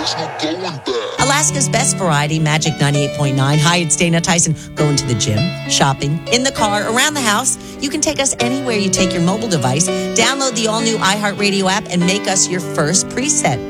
there's no going back. Alaska's best variety, Magic 98.9. Hi, it's Dana Tyson. Going to the gym, shopping, in the car, around the house. You can take us anywhere you take your mobile device. Download the all-new iHeartRadio app and make us your first preset.